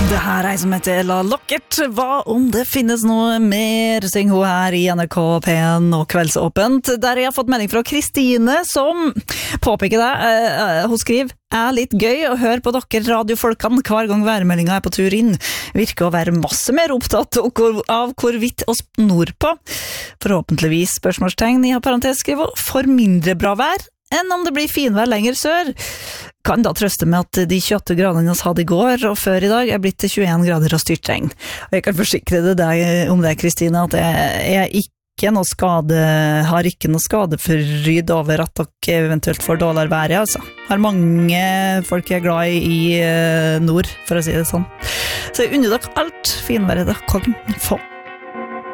Det her er som heter Ella Lockert. Hva om det finnes noe mer, synger hun her i NRK P1 og Kveldsåpent, der jeg har fått melding fra Kristine, som påpeker det. Hun skriver, er litt gøy å høre på dere radiofolkene hver gang værmeldingen er på tur inn. Virker å være masse mer opptatt av hvorvidt oss nordpå. Forhåpentligvis, spørsmålstegn, i parentes skriver, for mindre bra vær enn om det blir finvær lenger sør. Kan da trøste med at de 28 gradene vi hadde i går og før i dag er blitt til 21 grader og styrtregn. Og jeg kan forsikre deg om det, Kristine, at jeg har ikke noe skadefryd over at dere eventuelt får dårligere vær, altså. Har mange folk er glad i nord, for å si det sånn. Så jeg unner dere alt finværet dere kan få.